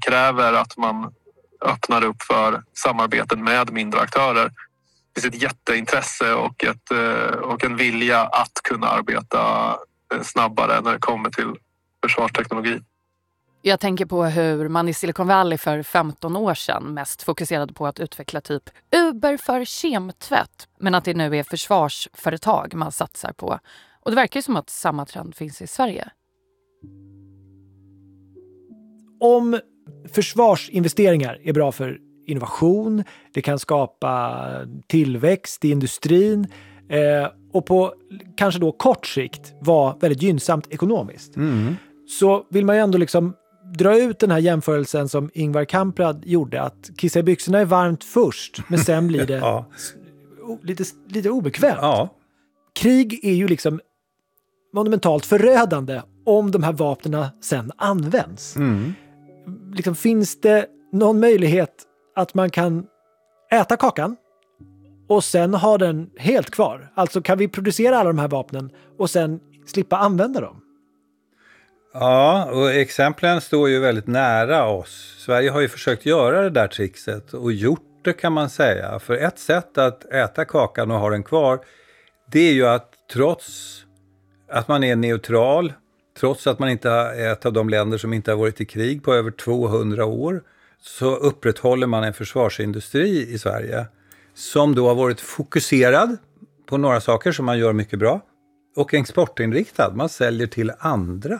kräver att man öppnar upp för samarbeten med mindre aktörer. Det finns ett jätteintresse och en vilja att kunna arbeta snabbare när det kommer till försvarsteknologi. Jag tänker på hur man i Silicon Valley för 15 år sedan mest fokuserade på att utveckla typ Uber för kemtvätt. Men att det nu är försvarsföretag man satsar på. Och det verkar ju som att samma trend finns i Sverige. Om försvarsinvesteringar är bra för innovation, det kan skapa tillväxt i industrin och på kanske då kort sikt vara väldigt gynnsamt ekonomiskt. Så vill man ju ändå liksom dra ut den här jämförelsen som Ingvar Kamprad gjorde, att kissa i byxorna är varmt först, men sen blir det lite obekvämt. Ja. Krig är ju liksom monumentalt förödande om de här vapnen sen används. Liksom, finns det någon möjlighet att man kan äta kakan och sen ha den helt kvar? Alltså kan vi producera alla de här vapnen och sen slippa använda dem? Ja, och exemplen står ju väldigt nära oss. Sverige har ju försökt göra det där trixet och gjort det, kan man säga. För ett sätt att äta kakan och ha den kvar, det är ju att trots att man är neutral, trots att man inte är ett av de länder som inte har varit i krig på över 200 år, så upprätthåller man en försvarsindustri i Sverige som då har varit fokuserad på några saker som man gör mycket bra och exportinriktad. Man säljer till andra.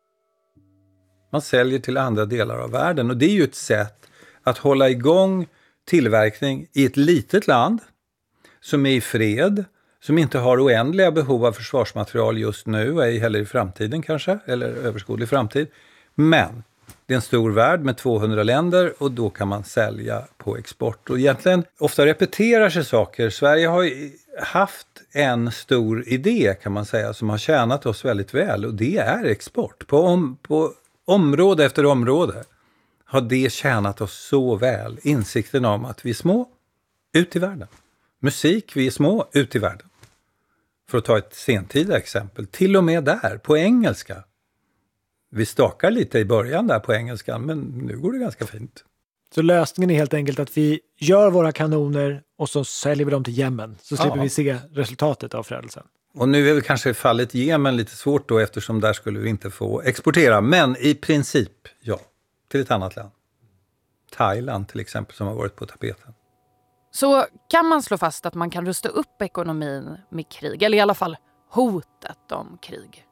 Man säljer till andra delar av världen, och det är ju ett sätt att hålla igång tillverkning i ett litet land som är i fred, som inte har oändliga behov av försvarsmaterial just nu, ej heller i framtiden kanske, eller överskådlig framtid. Men det är en stor värld med 200 länder och då kan man sälja på export. Och egentligen ofta repeterar sig saker. Sverige har haft en stor idé, kan man säga, som har tjänat oss väldigt väl, och det är export. På område efter område har det tjänat oss så väl. Insikten om att vi är små, ut i världen. Musik, vi är små, ut i världen. För att ta ett sentida exempel, till och med där, på engelska. Vi stakar lite i början där på engelskan, men nu går det ganska fint. Så lösningen är helt enkelt att vi gör våra kanoner och så säljer vi dem till Jemen. Så slipper vi se resultatet av förädelsen. Och nu är väl kanske fallet Jemen lite svårt då, eftersom där skulle vi inte få exportera. Men i princip, ja, till ett annat land. Thailand till exempel, som har varit på tapeten. Så kan man slå fast att man kan rusta upp ekonomin med krig, eller i alla fall hotet om krig?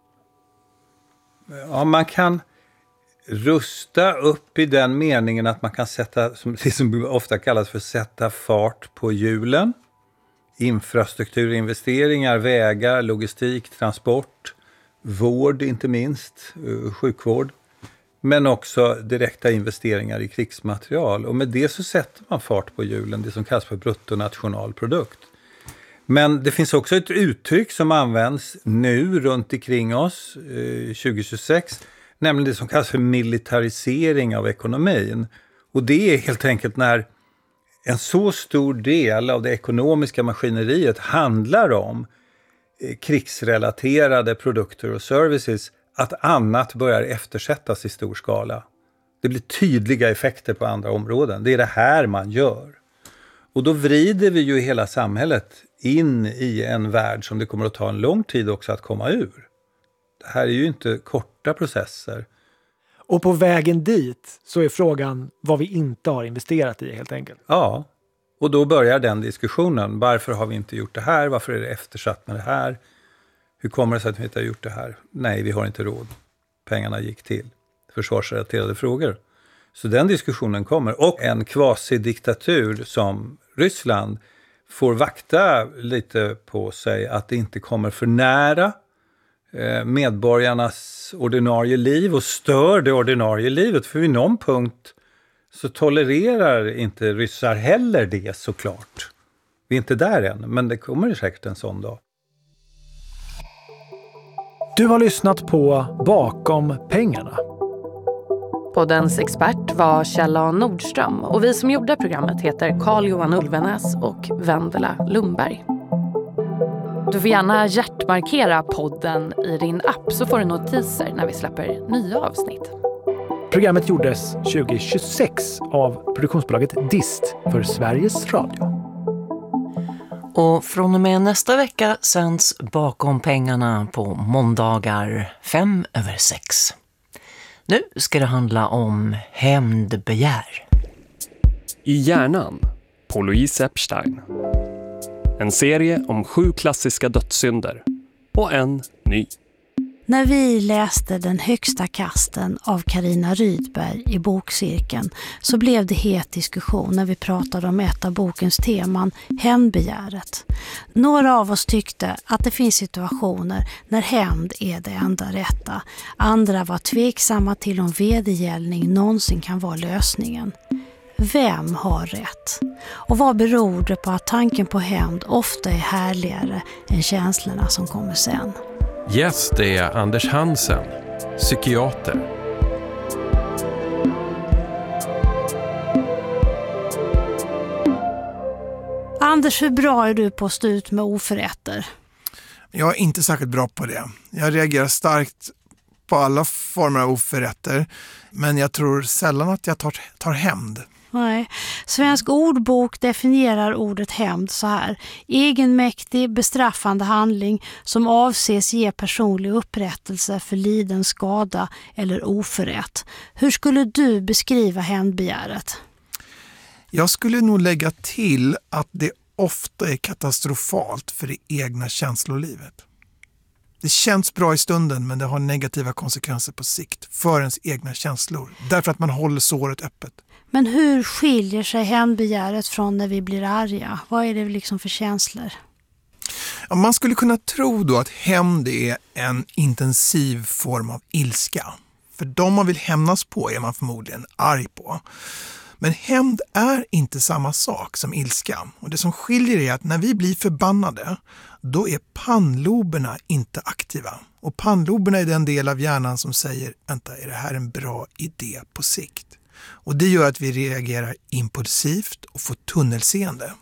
Ja, man kan rusta upp i den meningen att man kan sätta, det som ofta kallas för sätta fart på hjulen. Infrastrukturinvesteringar, vägar, logistik, transport, vård inte minst, sjukvård. Men också direkta investeringar i krigsmaterial. Och med det så sätter man fart på hjulen, det som kallas för bruttonationalprodukt. Men det finns också ett uttryck som används nu runt omkring oss 2026. Nämligen det som kallas för militarisering av ekonomin. Och det är helt enkelt när en så stor del av det ekonomiska maskineriet handlar om krigsrelaterade produkter och services, att annat börjar eftersättas i stor skala. Det blir tydliga effekter på andra områden. Det är det här man gör. Och då vrider vi ju hela samhället in i en värld som det kommer att ta en lång tid också att komma ur. Det här är ju inte korta processer. Och på vägen dit så är frågan vad vi inte har investerat i helt enkelt. Ja, och då börjar den diskussionen. Varför har vi inte gjort det här? Varför är det eftersatt med det här? Hur kommer det sig att vi inte har gjort det här? Nej, vi har inte råd. Pengarna gick till försvarsrelaterade frågor. Så den diskussionen kommer. Och en quasi-diktatur som Ryssland får vakta lite på sig att det inte kommer för nära medborgarnas ordinarie liv och stör det ordinarie livet. För vid någon punkt så tolererar inte ryssar heller det, såklart. Vi är inte där än, men det kommer säkert en sån dag. Du har lyssnat på Bakom pengarna. Poddens expert var Kjell A. Nordström och vi som gjorde programmet heter Carl-Johan Ulvenäs och Vendela Lundberg. Du får gärna hjärtmarkera podden i din app så får du notiser när vi släpper nya avsnitt. Programmet gjordes 2026 av produktionsbolaget Dist för Sveriges Radio. Och från och med nästa vecka sänds Bakom pengarna på måndagar 5:05. Nu ska det handla om hämndbegär. I hjärnan på Louise Epstein. En serie om 7 klassiska dödssynder och en ny. När vi läste Den högsta kasten av Carina Rydberg i bokcirkeln så blev det het diskussion när vi pratade om ett av bokens teman, hämndbegäret. Några av oss tyckte att det finns situationer när hämnd är det enda rätta. Andra var tveksamma till om vedergällning någonsin kan vara lösningen. Vem har rätt? Och vad beror det på att tanken på hämnd ofta är härligare än känslorna som kommer sen? Gäst är Anders Hansen, psykiater. Anders, hur bra är du på att stå ut med oförrätter? Jag är inte särskilt bra på det. Jag reagerar starkt på alla former av oförrätter, men jag tror sällan att jag tar hämnd. Nej. Svensk ordbok definierar ordet hämnd så här: egenmäktig, bestraffande handling som avses ge personlig upprättelse för liden skada eller oförrätt. Hur skulle du beskriva hämndbegäret? Jag skulle nog lägga till att det ofta är katastrofalt för det egna känslolivet. Det känns bra i stunden, men det har negativa konsekvenser på sikt för ens egna känslor. Därför att man håller såret öppet. Men hur skiljer sig hämndbegäret från när vi blir arga? Vad är det liksom för känslor? Ja, man skulle kunna tro då att hämnd är en intensiv form av ilska. För de man vill hämnas på är man förmodligen arg på. Men hämnd är inte samma sak som ilska. Och det som skiljer är att när vi blir förbannade, då är pannloberna inte aktiva. Och pannloberna är den del av hjärnan som säger, vänta, är det här en bra idé på sikt? Och det gör att vi reagerar impulsivt och får tunnelseende.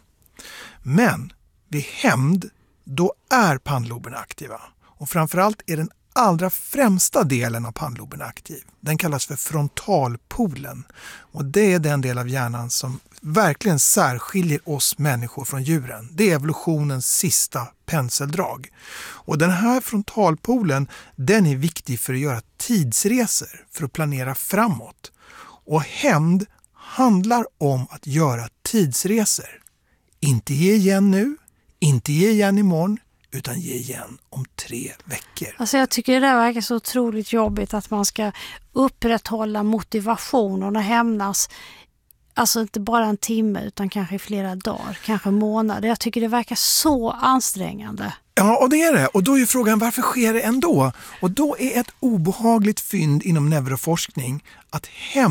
Men vid hämnd, då är pannloberna aktiva. Och framförallt är den allra främsta delen av pannloben aktiv. Den kallas för frontalpolen. Och det är den del av hjärnan som verkligen särskiljer oss människor från djuren. Det är evolutionens sista penseldrag. Och den här frontalpolen, den är viktig för att göra tidsresor, för att planera framåt. Och hämnd handlar om att göra tidsresor. Inte ge igen nu, inte ge igen imorgon, utan ge igen om 3 veckor. Alltså jag tycker det där verkar så otroligt jobbigt att man ska upprätthålla motivationen och hämnas. Alltså inte bara en timme utan kanske flera dagar, kanske månader. Jag tycker det verkar så ansträngande. Ja, och det är det. Och då är ju frågan, varför sker det ändå? Och då är ett obehagligt fynd inom neuroforskning att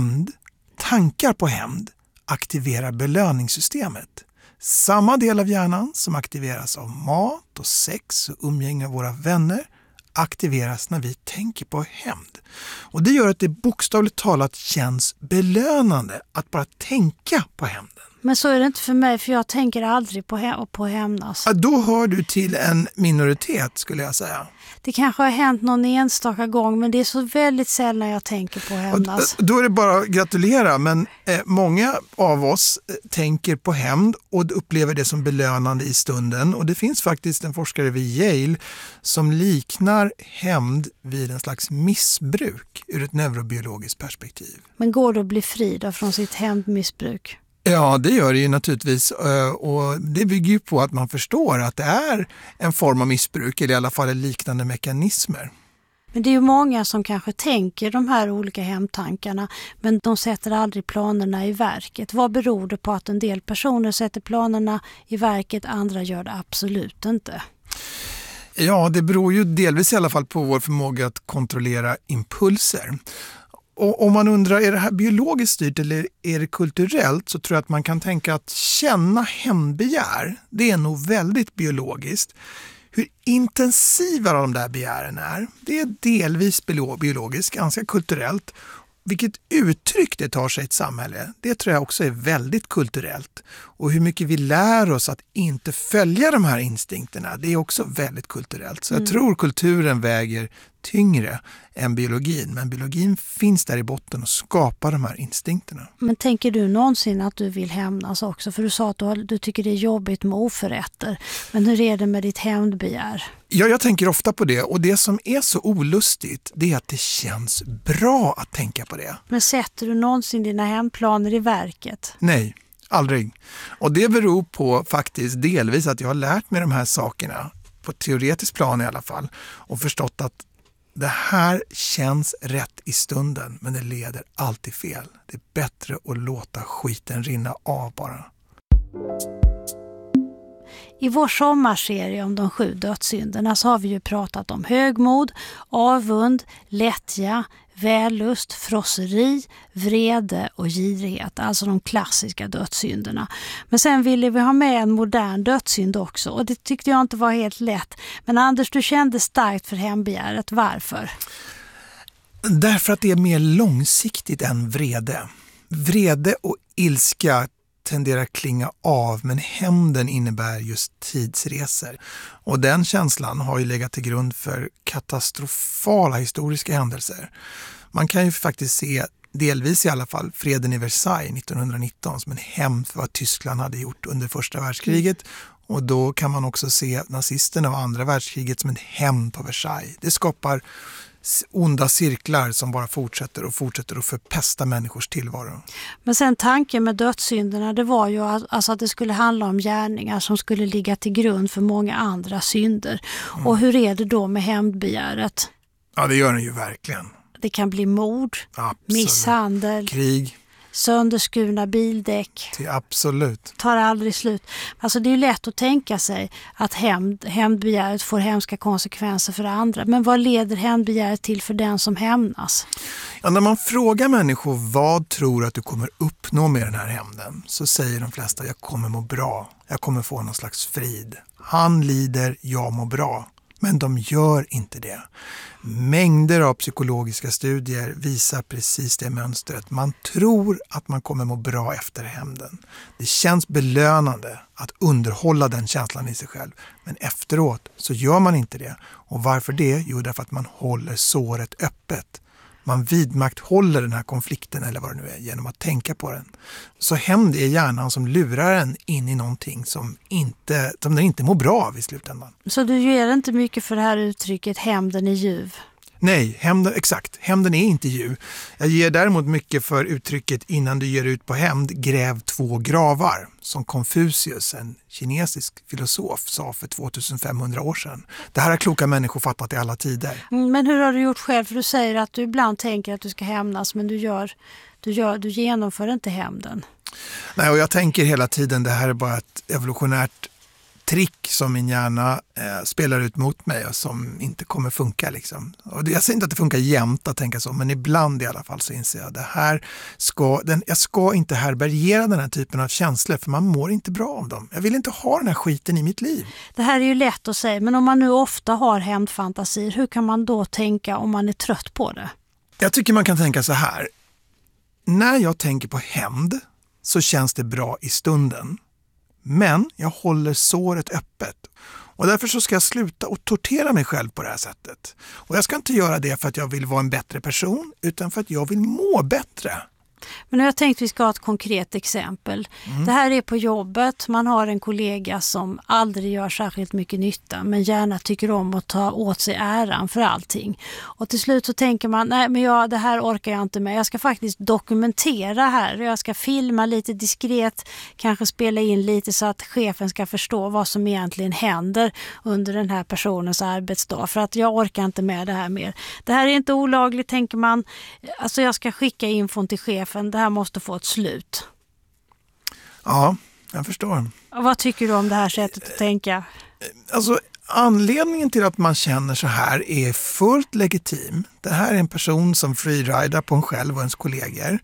tankar på hämnd aktiverar belöningssystemet. Samma del av hjärnan som aktiveras av mat och sex och umgänge med våra vänner aktiveras när vi tänker på hämnd. Och det gör att det bokstavligt talat känns belönande att bara tänka på hämnden. Men så är det inte för mig, för jag tänker aldrig på hämnas. Ja, då hör du till en minoritet, skulle jag säga. Det kanske har hänt någon enstaka gång, men det är så väldigt sällan jag tänker på hämnas. Då är det bara att gratulera, men många av oss tänker på hämnd och upplever det som belönande i stunden. Och det finns faktiskt en forskare vid Yale som liknar hämnd vid en slags missbruk ur ett neurobiologiskt perspektiv. Men går det att bli fri då från sitt hämndmissbruk? Ja, det gör det ju naturligtvis, och det bygger ju på att man förstår att det är en form av missbruk, eller i alla fall liknande mekanismer. Men det är ju många som kanske tänker de här olika hämndtankarna, men de sätter aldrig planerna i verket. Vad beror det på att en del personer sätter planerna i verket, andra gör det absolut inte? Ja, det beror ju delvis i alla fall på vår förmåga att kontrollera impulser. Och om man undrar, är det här biologiskt styrt eller är det kulturellt, så tror jag att man kan tänka att känna hämndbegär, det är nog väldigt biologiskt. Hur intensiva de där begären är, det är delvis biologiskt, ganska kulturellt. Vilket uttryck det tar sig i ett samhälle, det tror jag också är väldigt kulturellt. Och hur mycket vi lär oss att inte följa de här instinkterna, det är också väldigt kulturellt. Så jag tror kulturen väger tyngre än biologin. Men biologin finns där i botten och skapar de här instinkterna. Men tänker du någonsin att du vill hämnas också? För du sa att du tycker det är jobbigt med oförrätter. Men hur är det med ditt hämndbegär? Ja, jag tänker ofta på det. Och det som är så olustigt, det är att det känns bra att tänka på det. Men sätter du någonsin dina hämndplaner i verket? Nej, aldrig. Och det beror på faktiskt delvis att jag har lärt mig de här sakerna på teoretisk plan i alla fall och förstått att det här känns rätt i stunden, men det leder alltid fel. Det är bättre att låta skiten rinna av bara. I vår sommarserie om de 7 dödssynderna så har vi ju pratat om högmod, avund, lättja, vällust, frosseri, vrede och girighet, alltså de klassiska dödssynderna. Men sen ville vi ha med en modern dödssynd också och det tyckte jag inte var helt lätt. Men Anders, du kände starkt för hämndbegäret. Varför? Därför att det är mer långsiktigt än vrede. Vrede och ilska tenderar att klinga av, men hämnden innebär just tidsresor. Och den känslan har ju legat till grund för katastrofala historiska händelser. Man kan ju faktiskt se, delvis i alla fall, freden i Versailles 1919 som en hämnd för vad Tyskland hade gjort under första världskriget. Och då kan man också se nazisterna och andra världskriget som en hämnd på Versailles. Det skapar onda cirklar som bara fortsätter att förpesta människors tillvaro. Men sen tanken med dödssynderna, det var ju att det skulle handla om gärningar som skulle ligga till grund för många andra synder. Och hur är det då med hämndbegäret? Ja, det gör den ju verkligen. Det kan bli mord, misshandel, krig, sönderskurna bildäck. Det absolut. Tar aldrig slut. Alltså det är ju lätt att tänka sig att hämndbegäret får hemska konsekvenser för andra. Men vad leder hämndbegäret till för den som hämnas? Ja, när man frågar människor vad tror att du kommer uppnå med den här hämnden, så säger de flesta: jag kommer må bra. Jag kommer få någon slags frid. Han lider, jag mår bra. Men de gör inte det. Mängder av psykologiska studier visar precis det mönstret. Man tror att man kommer må bra efter hämnden. Det känns belönande att underhålla den känslan i sig själv. Men efteråt så gör man inte det. Och varför det? Jo, därför att man håller såret öppet. Man vidmakthåller den här konflikten eller vad det nu är genom att tänka på den. Så hämnd är hjärnan som lurar en in i någonting som den inte mår bra av i slutändan. Så du ger inte mycket för det här uttrycket hämnden är ljuv? Nej, hämnden är inte ljuv. Jag ger däremot mycket för uttrycket innan du ger ut på hämnd, gräv 2 gravar. Som Konfucius, en kinesisk filosof, sa för 2500 år sedan. Det här har kloka människor fattat i alla tider. Men hur har du gjort själv? För du säger att du ibland tänker att du ska hämnas, men du genomför inte hämnden. Nej, och jag tänker hela tiden det här är bara ett evolutionärt trick som min hjärna spelar ut mot mig och som inte kommer funka liksom. Och jag säger inte att det funkar jämt att tänka så, men ibland i alla fall så inser jag att jag ska inte härbärgera den här typen av känslor, för man mår inte bra av dem. Jag vill inte ha den här skiten i mitt liv. Det här är ju lätt att säga, men om man nu ofta har hämndfantasier, hur kan man då tänka om man är trött på det? Jag tycker man kan tänka så här. När jag tänker på hämnd så känns det bra i stunden. Men jag håller såret öppet. Och därför så ska jag sluta och tortera mig själv på det här sättet. Och jag ska inte göra det för att jag vill vara en bättre person, utan för att jag vill må bättre. Men nu har jag tänkt att vi ska ha ett konkret exempel. Det här är på jobbet. Man har en kollega som aldrig gör särskilt mycket nytta, men gärna tycker om att ta åt sig äran för allting. Och till slut så tänker man, nej men det här orkar jag inte med. Jag ska faktiskt dokumentera här. Jag ska filma lite diskret, kanske spela in lite så att chefen ska förstå vad som egentligen händer under den här personens arbetsdag. För att jag orkar inte med det här mer. Det här är inte olagligt, tänker man. Alltså jag ska skicka infon till chefen. Det här måste få ett slut. Ja, jag förstår. Vad tycker du om det här sättet att tänka? Alltså, anledningen till att man känner så här är fullt legitim. Det här är en person som freeridar på en själv och ens kollegor.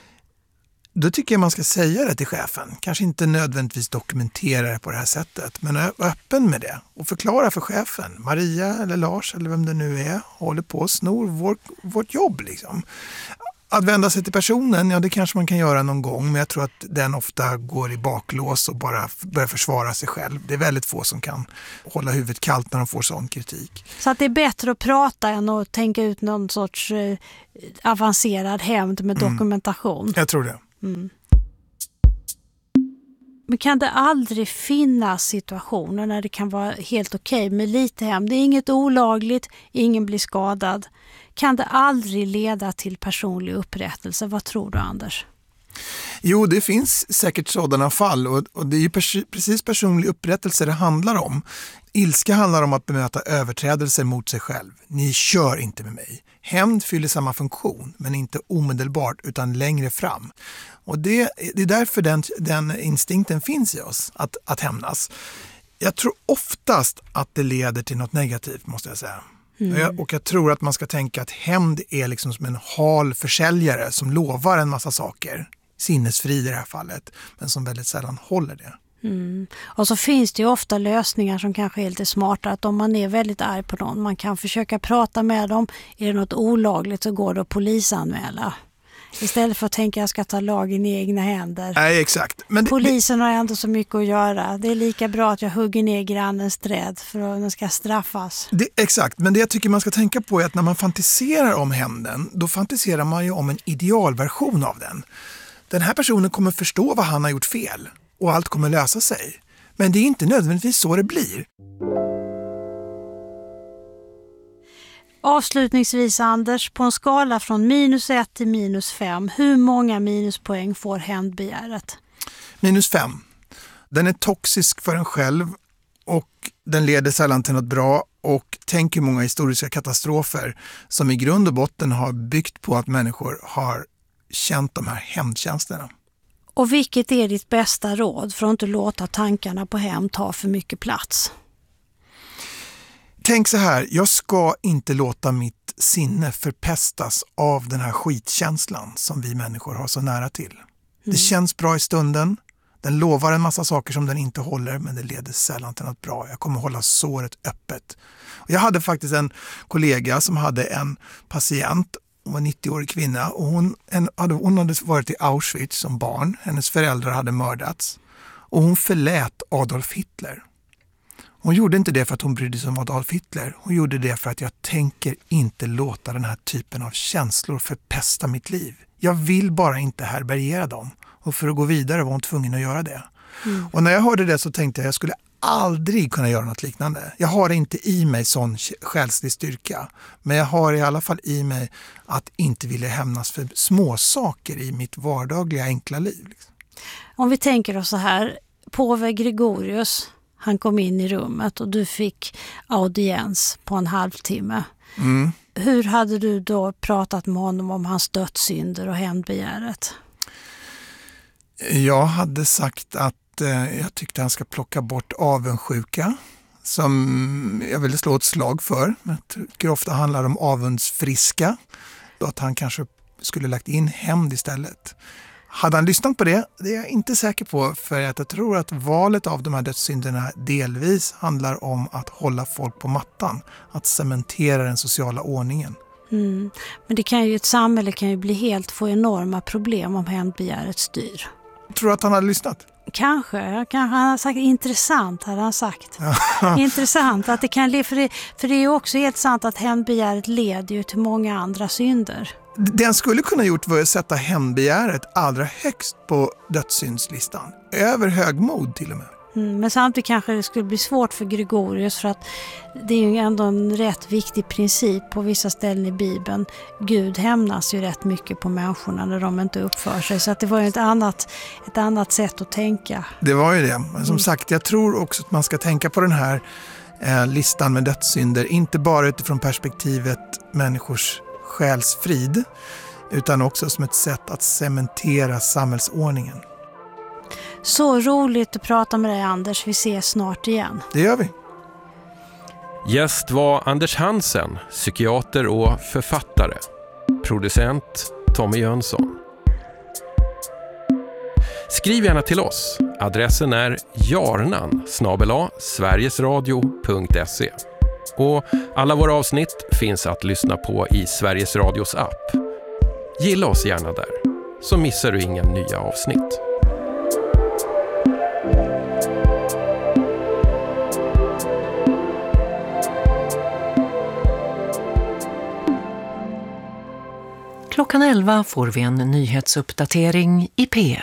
Då tycker jag man ska säga det till chefen. Kanske inte nödvändigtvis dokumentera det på det här sättet, men är öppen med det och förklara för chefen. Maria eller Lars eller vem det nu är håller på och snor vårt jobb liksom. Att vända sig till personen, ja det kanske man kan göra någon gång, men jag tror att den ofta går i baklås och bara börjar försvara sig själv. Det är väldigt få som kan hålla huvudet kallt när de får sån kritik. Så att det är bättre att prata än att tänka ut någon sorts avancerad hämnd med dokumentation? Jag tror det. Men kan det aldrig finnas situationer när det kan vara helt okej med lite hämnd? Det är inget olagligt, ingen blir skadad. Kan det aldrig leda till personlig upprättelse? Vad tror du, Anders? Jo, det finns säkert sådana fall och det är ju precis personlig upprättelse det handlar om. Ilska handlar om att bemöta överträdelser mot sig själv. Ni kör inte med mig. Hämnd fyller samma funktion, men inte omedelbart utan längre fram. Och det är därför den instinkten finns i oss, att hämnas. Jag tror oftast att det leder till något negativt, måste jag säga. Och jag tror att man ska tänka att hämnd är liksom som en hal försäljare som lovar en massa saker. Sinnesfrid i det här fallet, men som väldigt sällan håller det. Och så finns det ju ofta lösningar som kanske är lite smarta, att om man är väldigt arg på någon, man kan försöka prata med dem. Är det något olagligt så går det att polisanmäla. Istället för att tänka att jag ska ta lagen i egna händer. Nej, exakt. Men polisen har ändå så mycket att göra. Det är lika bra att jag hugger ner grannens träd för att den ska straffas. Exakt, men det jag tycker man ska tänka på är att när man fantiserar om hämnden, då fantiserar man ju om en idealversion av den. Den här personen kommer förstå vad han har gjort fel och allt kommer lösa sig. Men det är inte nödvändigtvis så det blir. Avslutningsvis, Anders, på en skala från -1 till -5, hur många minuspoäng får hämndbegäret? -5. Den är toxisk för en själv och den leder sällan till något bra, och tänker många historiska katastrofer som i grund och botten har byggt på att människor har känt de här hämndkänslorna. Och vilket är ditt bästa råd för att inte låta tankarna på hämnd ta för mycket plats? Tänk så här, jag ska inte låta mitt sinne förpestas av den här skitkänslan som vi människor har så nära till. Det känns bra i stunden, den lovar en massa saker som den inte håller, men det leder sällan till något bra. Jag kommer hålla såret öppet. Och jag hade faktiskt en kollega som hade en patient. Hon var 90-årig kvinna och hon hade varit i Auschwitz som barn. Hennes föräldrar hade mördats. Och hon förlät Adolf Hitler. Hon gjorde inte det för att hon brydde sig om Adolf Hitler. Hon gjorde det för att jag tänker inte låta den här typen av känslor förpesta mitt liv. Jag vill bara inte härbärgera dem. Och för att gå vidare var hon tvungen att göra det. Och när jag hörde det så tänkte jag skulle aldrig kunna göra något liknande. Jag har inte i mig sån själslig styrka. Men jag har i alla fall i mig att inte vilja hämnas för små saker i mitt vardagliga enkla liv. Liksom. Om vi tänker oss så här, påve Gregorius, han kom in i rummet och du fick audiens på en halvtimme. Hur hade du då pratat med honom om hans dödssynder och hämndbegäret? Jag hade sagt att jag tyckte han ska plocka bort avundsjuka, som jag ville slå ett slag för. Jag tycker ofta handlar om avundsfriska. Att han kanske skulle lagt in hämnd istället. Hade han lyssnat på det? Det är jag inte säker på, för att jag tror att valet av de här dödssynderna delvis handlar om att hålla folk på mattan. Att cementera den sociala ordningen. Men ett samhälle kan ju få enorma problem om hämndbegäret styr. Tror du att han hade lyssnat? Kanske han har sagt intressant, hade han sagt. Intressant att det kan för det är ju också helt sant att hämndbegäret leder ju till många andra synder. Det han skulle kunna gjort var att sätta hämndbegäret allra högst på dödssyndslistan. Över högmod till och med. Men samtidigt kanske det skulle bli svårt för Gregorius, för att det är ju ändå en rätt viktig princip på vissa ställen i Bibeln. Gud hämnas ju rätt mycket på människorna när de inte uppför sig. Så att det var ju ett annat sätt att tänka. Det var ju det. Men som sagt, jag tror också att man ska tänka på den här listan med dödssynder. Inte bara utifrån perspektivet människors själsfrid, utan också som ett sätt att cementera samhällsordningen. Så roligt att prata med dig, Anders. Vi ses snart igen. Det gör vi. Gäst var Anders Hansen, psykiater och författare. Producent Tommy Jönsson. Skriv gärna till oss. Adressen är jarnan@sverigesradio.se. Och alla våra avsnitt finns att lyssna på i Sveriges Radios app. Gilla oss gärna där, så missar du inga nya avsnitt. Klockan 11 får vi en nyhetsuppdatering i P1.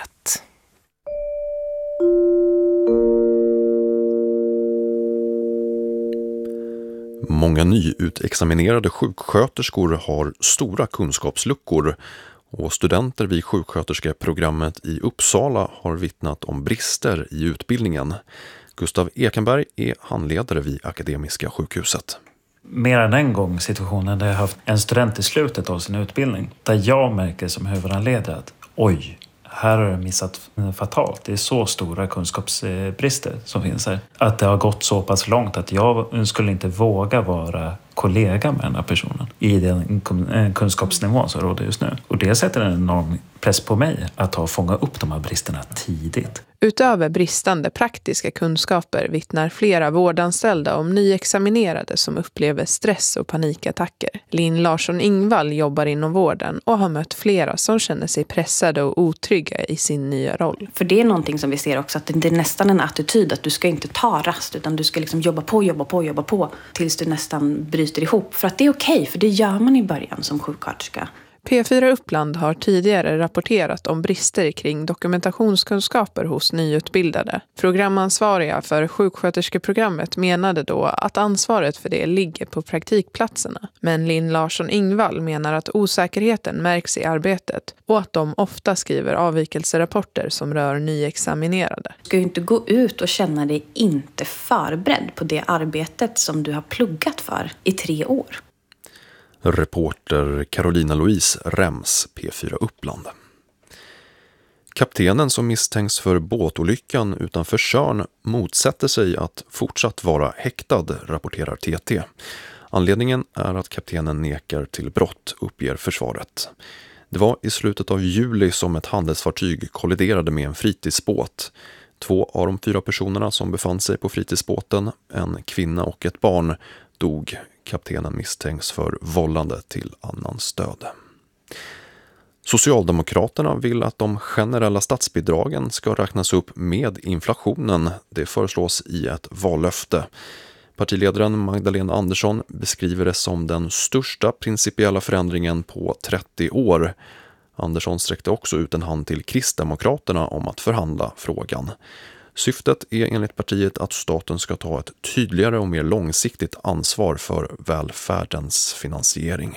Många nyutexaminerade sjuksköterskor har stora kunskapsluckor och studenter vid sjuksköterskeprogrammet i Uppsala har vittnat om brister i utbildningen. Gustav Ekenberg är handledare vid Akademiska sjukhuset. Mer än en gång situationen där jag haft en student i slutet av sin utbildning där jag märker som huvudhandledare att oj, här har jag missat fatalt. Det är så stora kunskapsbrister som finns här. Att det har gått så pass långt att jag skulle inte våga vara kollega med den här personen i den kunskapsnivån som råder just nu. Och det sätter en enorm press på mig att fånga upp de här bristerna tidigt. Utöver bristande praktiska kunskaper vittnar flera vårdanställda om nyexaminerade som upplever stress och panikattacker. Linn Larsson-Ingvall jobbar inom vården och har mött flera som känner sig pressade och otrygga i sin nya roll. För det är någonting som vi ser också, att det är nästan en attityd att du ska inte ta rast utan du ska liksom jobba på tills du nästan bryter ihop. För att det är okej, för det gör man i början som sjuksköterska. P4 Uppland har tidigare rapporterat om brister kring dokumentationskunskaper hos nyutbildade. Programansvariga för sjuksköterskeprogrammet menade då att ansvaret för det ligger på praktikplatserna. Men Linn Larsson-Ingvall menar att osäkerheten märks i arbetet och att de ofta skriver avvikelserapporter som rör nyexaminerade. Du ska ju inte gå ut och känna dig inte förberedd på det arbetet som du har pluggat för i 3 år. Reporter Carolina Louise Rems, P4 Uppland. Kaptenen som misstänks för båtolyckan utanför Tjörn motsätter sig att fortsatt vara häktad, rapporterar TT. Anledningen är att kaptenen nekar till brott, uppger försvaret. Det var i slutet av juli som ett handelsfartyg kolliderade med en fritidsbåt. 2 av de 4 personerna som befann sig på fritidsbåten, en kvinna och ett barn, dog. Kaptenen misstänks för vållande till annans död. Socialdemokraterna vill att de generella statsbidragen ska räknas upp med inflationen. Det föreslås i ett vallöfte. Partiledaren Magdalena Andersson beskriver det som den största principiella förändringen på 30 år. Andersson sträckte också ut en hand till Kristdemokraterna om att förhandla frågan. Syftet är enligt partiet att staten ska ta ett tydligare och mer långsiktigt ansvar för välfärdens finansiering.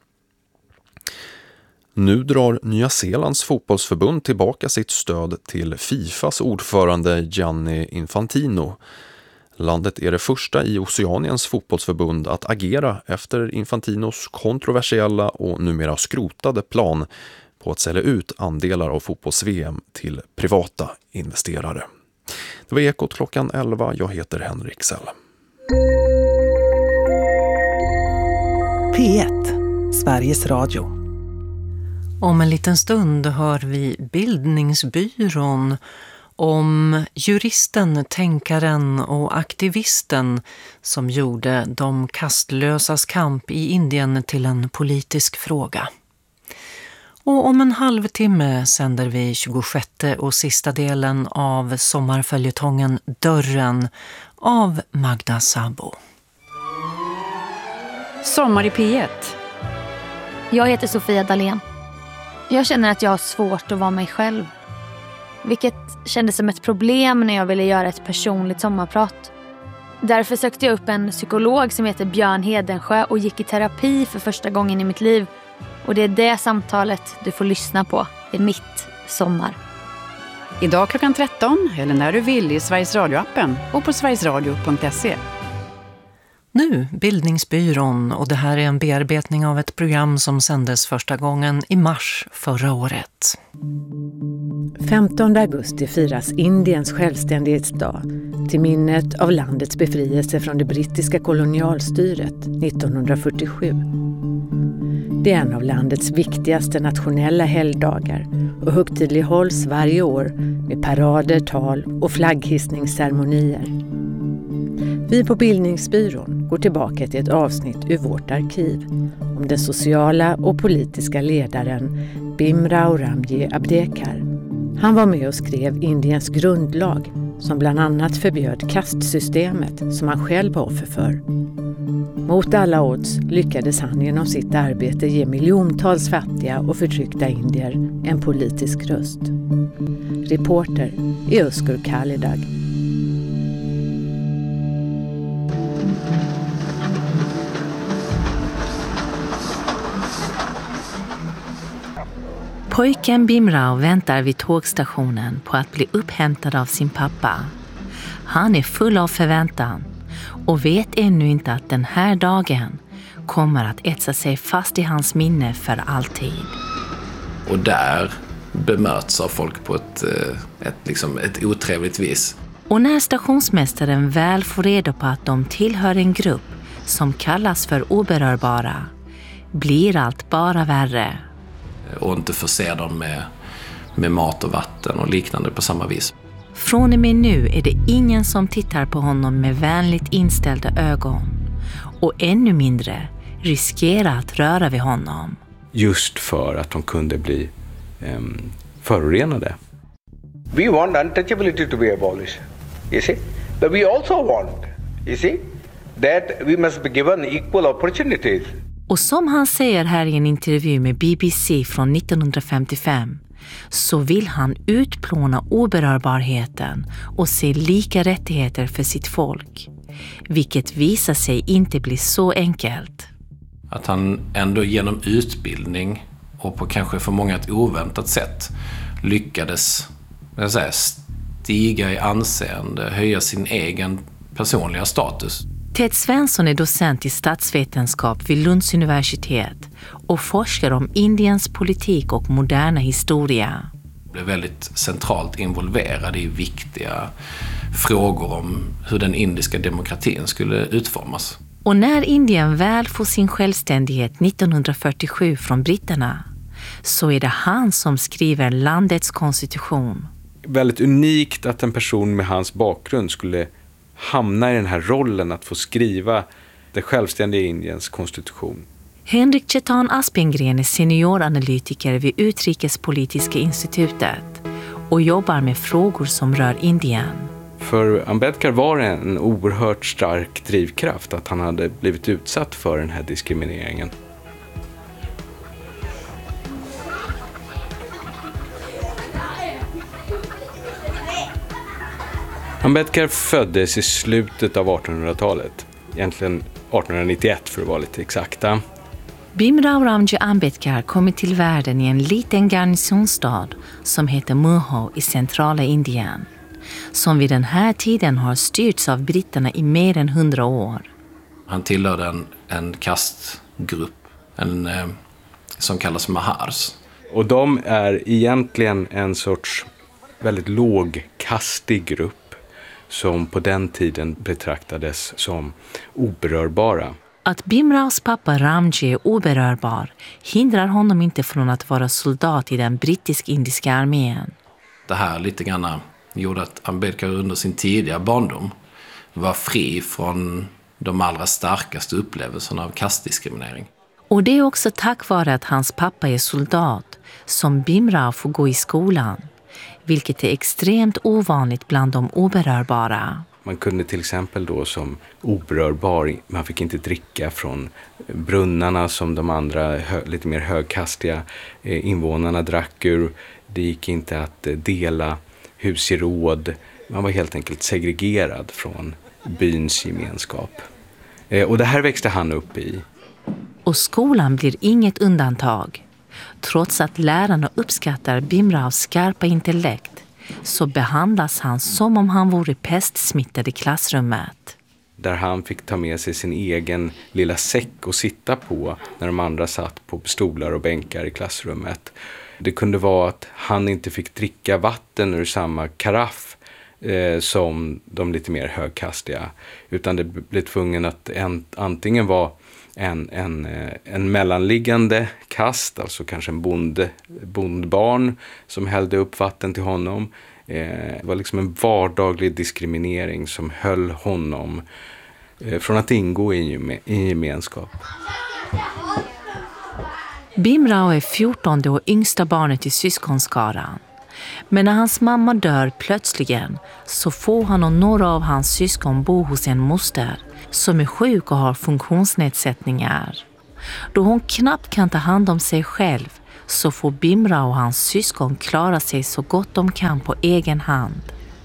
Nu drar Nya Zeelands fotbollsförbund tillbaka sitt stöd till FIFAs ordförande Gianni Infantino. Landet är det första i Oceaniens fotbollsförbund att agera efter Infantinos kontroversiella och numera skrotade plan på att sälja ut andelar av fotbolls-VM till privata investerare. Det var Ekot klockan 11. Jag heter Henrik Sell. P1, Sveriges Radio. Om en liten stund hör vi Bildningsbyrån om juristen, tänkaren och aktivisten som gjorde de kastlösas kamp i Indien till en politisk fråga. Och om en halvtimme sänder vi 26:e och sista delen av sommarföljetongen Dörren av Magda Sabo. Sommar i P1. Jag heter Sofia Dalén. Jag känner att jag har svårt att vara mig själv. Vilket kändes som ett problem när jag ville göra ett personligt sommarprat. Därför sökte jag upp en psykolog som heter Björn Hedensjö och gick i terapi för första gången i mitt liv. Och det är det samtalet du får lyssna på i mitt sommar. Idag klockan 13 eller när du vill i Sveriges Radio-appen och på sverigesradio.se. Nu Bildningsbyrån, och det här är en bearbetning av ett program som sändes första gången i mars förra året. 15 augusti firas Indiens självständighetsdag till minnet av landets befrielse från det brittiska kolonialstyret 1947. Det är en av landets viktigaste nationella helgdagar och högtidlighålls varje år med parader, tal och flagghissningsceremonier. Vi på Bildningsbyrån går tillbaka till ett avsnitt ur vårt arkiv om den sociala och politiska ledaren Bhimrao Ramji Ambedkar. Han var med och skrev Indiens grundlag som bland annat förbjöd kastsystemet som han själv var offer för. Mot alla odds lyckades han genom sitt arbete ge miljontals fattiga och förtryckta indier en politisk röst. Reporter är Özgur Kalidag. Pojken Bhimrao väntar vid tågstationen på att bli upphämtad av sin pappa. Han är full av förväntan och vet ännu inte att den här dagen kommer att etsa sig fast i hans minne för alltid. Och där bemöts av folk på ett otrevligt vis. Och när stationsmästaren väl får reda på att de tillhör en grupp som kallas för oberörbara blir allt bara värre. Och inte förse dem med mat och vatten och liknande på samma vis. Från och med nu är det ingen som tittar på honom med vänligt inställda ögon. Och ännu mindre riskera att röra vid honom. Just för att de kunde bli förorenade. We want untouchability to be abolished, you see. But we also want, you see, that we must be given equal opportunities. Och som han säger här i en intervju med BBC från 1955 så vill han utplåna oberörbarheten och se lika rättigheter för sitt folk. Vilket visar sig inte bli så enkelt. Att han ändå genom utbildning och på kanske för många ett oväntat sätt lyckades stiga i anseende, höja sin egen personliga status. Ted Svensson är docent i statsvetenskap vid Lunds universitet och forskar om Indiens politik och moderna historia. Blev väldigt centralt involverad i viktiga frågor om hur den indiska demokratin skulle utformas. Och när Indien väl får sin självständighet 1947 från britterna så är det han som skriver landets konstitution. Väldigt unikt att en person med hans bakgrund skulle hamna i den här rollen att få skriva det självständiga Indiens konstitution. Henrik Chetan Aspengren är senioranalytiker vid Utrikespolitiska institutet och jobbar med frågor som rör Indien. För Ambedkar var det en oerhört stark drivkraft att han hade blivit utsatt för den här diskrimineringen. Ambedkar föddes i slutet av 1800-talet, egentligen 1891 för att vara lite exakta. Bhimrao Ramji Ambedkar kom till världen i en liten garnisonstad som heter Murho i centrala Indien, som vid den här tiden har styrts av britterna i mer än 100 år. Han tillhörde en kastgrupp som kallas Mahars. Och de är egentligen en sorts väldigt lågkastig grupp som på den tiden betraktades som oberörbara. Att Bhimraos pappa Ramji är oberörbar hindrar honom inte från att vara soldat i den brittisk-indiska armén. Det här lite grann gjorde att Ambedkar under sin tidiga barndom var fri från de allra starkaste upplevelserna av kastdiskriminering. Och det är också tack vare att hans pappa är soldat som Bhimrao får gå i skolan, vilket är extremt ovanligt bland de oberörbara. Man kunde till exempel då som oberörbar, man fick inte dricka från brunnarna som de andra lite mer högkastiga invånarna drack ur. Det gick inte att dela husgeråd. Man var helt enkelt segregerad från byns gemenskap. Och det här växte han upp i. Och skolan blir inget undantag. Trots att lärarna uppskattar Bhimraos skarpa intellekt så behandlas han som om han vore pestsmittad i klassrummet. Där han fick ta med sig sin egen lilla säck och sitta på när de andra satt på stolar och bänkar i klassrummet. Det kunde vara att han inte fick dricka vatten ur samma karaff som de lite mer högkastiga. Utan det blev tvungen att antingen vara en mellanliggande kast, alltså kanske en bondbarn som hällde upp vatten till honom. Det var liksom en vardaglig diskriminering som höll honom från att ingå i en gemenskap. Bimrao är 14:e och yngsta barnet i syskonskaran. Men när hans mamma dör plötsligen så får han och några av hans syskon bo hos en moster som är sjuk och har funktionsnedsättningar. Då hon knappt kan ta hand om sig själv så får Bimrao och hans syskon klara sig så gott de kan på egen hand.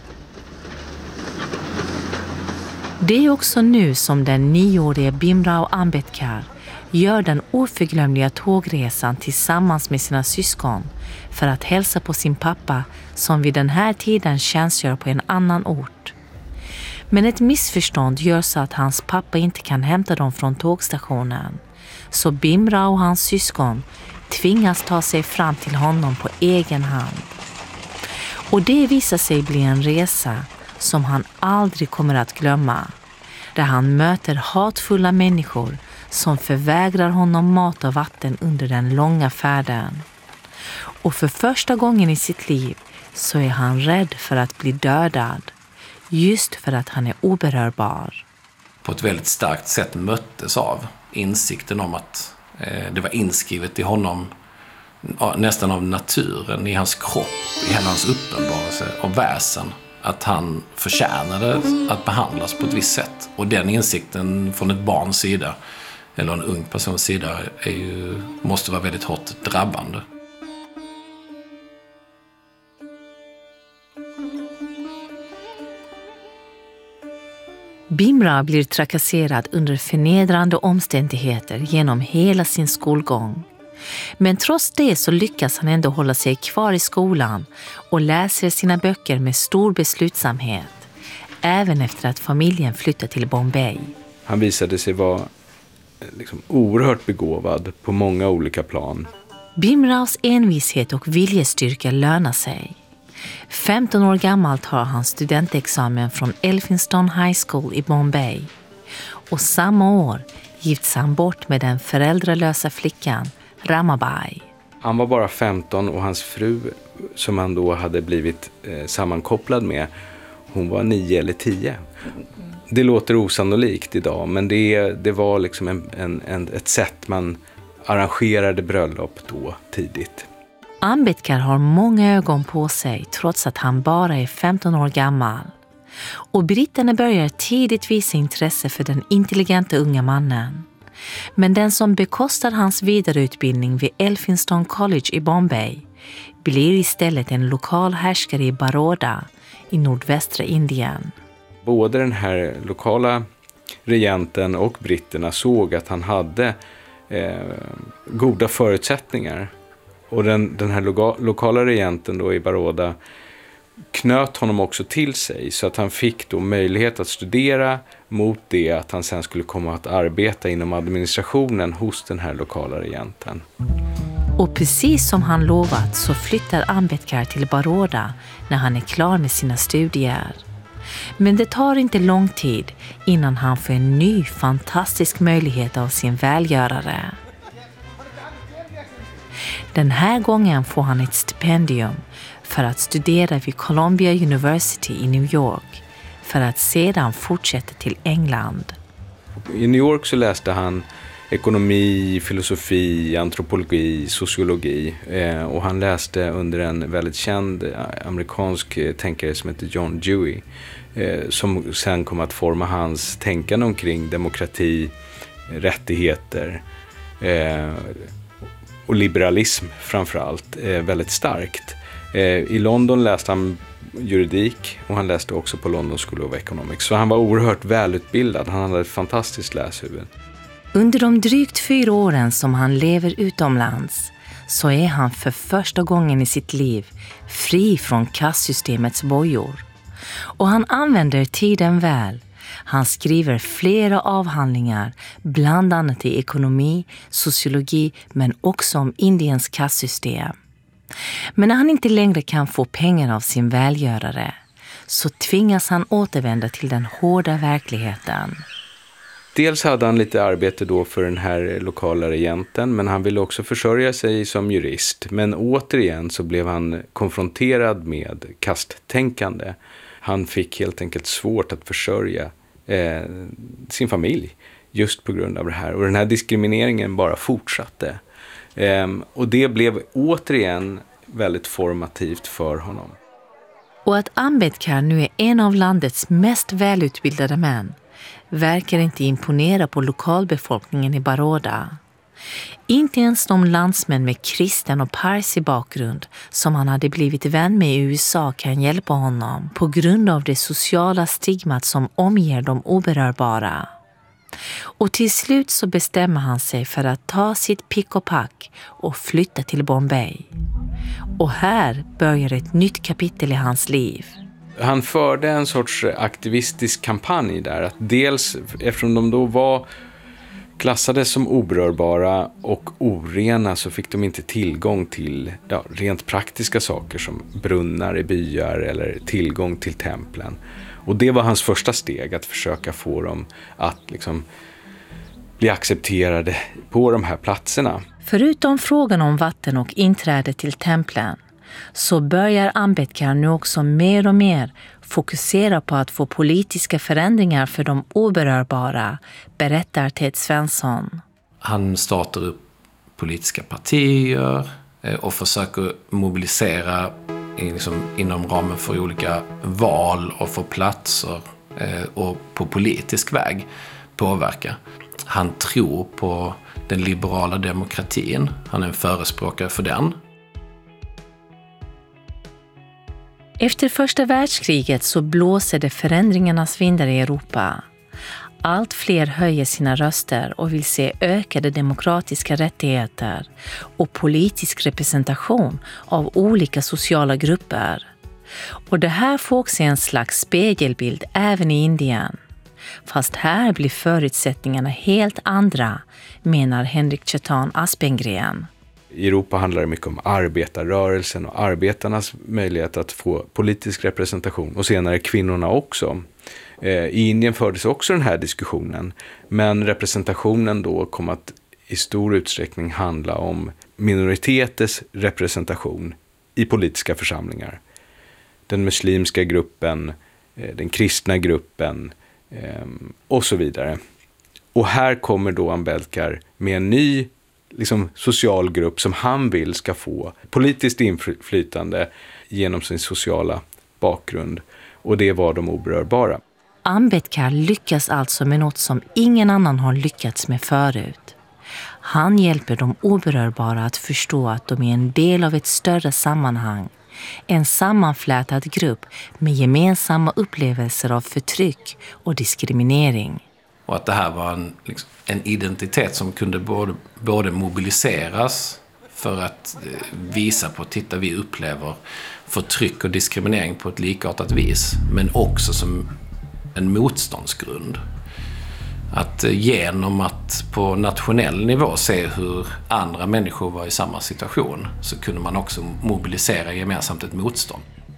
Det är också nu som den 9-årige Bimrao Ambedkar gör den oförglömliga tågresan tillsammans med sina syskon för att hälsa på sin pappa som vid den här tiden tjänstgör på en annan ort. Men ett missförstånd gör så att hans pappa inte kan hämta dem från tågstationen. Så Bimrao och hans syskon tvingas ta sig fram till honom på egen hand. Och det visar sig bli en resa som han aldrig kommer att glömma. Där han möter hatfulla människor som förvägrar honom mat och vatten under den långa färden. Och för första gången i sitt liv så är han rädd för att bli dödad. Just för att han är oberörbar. På ett väldigt starkt sätt möttes av insikten om att det var inskrivet i honom nästan av naturen, i hans kropp, i hela hans uppenbarelse och väsen. Att han förtjänade att behandlas på ett visst sätt. Och den insikten från ett barns sida eller en ung persons sida måste vara väldigt hårt drabbande. Bimrao blir trakasserad under förnedrande omständigheter genom hela sin skolgång. Men trots det så lyckas han ändå hålla sig kvar i skolan och läser sina böcker med stor beslutsamhet, även efter att familjen flyttat till Bombay. Han visade sig vara oerhört begåvad på många olika plan. Bimraos envishet och viljestyrka lönar sig. 15 år gammalt har han studentexamen från Elphinstone High School i Bombay. Och samma år gifts han bort med den föräldralösa flickan Ramabai. Han var bara 15 och hans fru, som han då hade blivit sammankopplad med, hon var 9 eller 10. Det låter osannolikt idag, men det var liksom ett sätt man arrangerade bröllop då tidigt. Ambedkar har många ögon på sig trots att han bara är 15 år gammal. Och britterna börjar tidigt visa intresse för den intelligenta unga mannen. Men den som bekostar hans vidareutbildning vid Elphinstone College i Bombay blir istället en lokal härskare i Baroda i nordvästra Indien. Både den här lokala regenten och britterna såg att han hade goda förutsättningar. Och den här lokala regenten då i Baroda knöt honom också till sig så att han fick då möjlighet att studera mot det att han sen skulle komma att arbeta inom administrationen hos den här lokala regenten. Och precis som han lovat så flyttar Ambedkar till Baroda när han är klar med sina studier. Men det tar inte lång tid innan han får en ny fantastisk möjlighet av sin välgörare. Den här gången får han ett stipendium för att studera vid Columbia University i New York för att sedan fortsätta till England. I New York så läste han ekonomi, filosofi, antropologi, sociologi och han läste under en väldigt känd amerikansk tänkare som heter John Dewey som sen kom att forma hans tänkande omkring demokrati, rättigheter och liberalism framförallt väldigt starkt. I London läste han juridik och han läste också på London School of Economics. Så han var oerhört välutbildad, han hade ett fantastiskt läshuvud. Under de drygt 4 åren som han lever utomlands så är han för första gången i sitt liv fri från kastsystemets bojor. Och han använder tiden väl. Han skriver flera avhandlingar, bland annat i ekonomi, sociologi men också om Indiens kastsystem. Men när han inte längre kan få pengar av sin välgörare så tvingas han återvända till den hårda verkligheten. Dels hade han lite arbete då för den här lokala regenten, men han ville också försörja sig som jurist. Men återigen så blev han konfronterad med kasttänkande. Han fick helt enkelt svårt att försörja sin familj just på grund av det här. Och den här diskrimineringen bara fortsatte. Och det blev återigen väldigt formativt för honom. Och att Ambedkar nu är en av landets mest välutbildade män verkar inte imponera på lokalbefolkningen i Baroda. Inte ens de landsmän med kristen och parsi bakgrund som han hade blivit vän med i USA kan hjälpa honom på grund av det sociala stigmat som omger de oberörbara. Och till slut så bestämmer han sig för att ta sitt pick och pack och flytta till Bombay. Och här börjar ett nytt kapitel i hans liv. Han förde en sorts aktivistisk kampanj där. Att dels eftersom de då var klassade som oberörbara och orena så fick de inte tillgång till rent praktiska saker som brunnar i byar eller tillgång till templen. Och det var hans första steg, att försöka få dem att liksom bli accepterade på de här platserna. Förutom frågan om vatten och inträde till templen så börjar Ambedkar nu också mer och mer fokusera på att få politiska förändringar för de oberörbara, berättar Ted Svensson. Han startar upp politiska partier och försöker mobilisera inom ramen för olika val och för platser och på politisk väg påverka. Han tror på den liberala demokratin. Han är en förespråkare för den. Efter första världskriget så blåser det förändringarnas vindar i Europa. Allt fler höjer sina röster och vill se ökade demokratiska rättigheter och politisk representation av olika sociala grupper. Och det här får också en slags spegelbild även i Indien. Fast här blir förutsättningarna helt andra, menar Henrik Chetan Aspengren. I Europa handlar det mycket om arbetarrörelsen och arbetarnas möjlighet att få politisk representation och senare kvinnorna också. I Indien fördes också den här diskussionen, men representationen då kom att i stor utsträckning handla om minoriteters representation i politiska församlingar. Den muslimska gruppen, den kristna gruppen och så vidare. Och här kommer då Ambedkar med en ny social grupp som han vill ska få politiskt inflytande genom sin sociala bakgrund. Och det var de oberörbara. Ambedkar lyckas alltså med något som ingen annan har lyckats med förut. Han hjälper de oberörbara att förstå att de är en del av ett större sammanhang. En sammanflätad grupp med gemensamma upplevelser av förtryck och diskriminering. Och att det här var en identitet som kunde både mobiliseras för att visa på att titta, vi upplever förtryck och diskriminering på ett likartat vis. Men också som en motståndsgrund. Att genom att på nationell nivå se hur andra människor var i samma situation så kunde man också mobilisera gemensamt ett motstånd.